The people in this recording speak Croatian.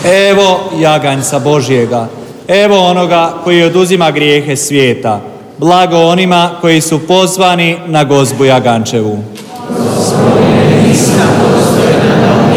Evo jaganjca Božjega, evo onoga koji oduzima grijehe svijeta. Blago onima koji su pozvani na gozbu jagančevu. Gospodine, nisam dostojan da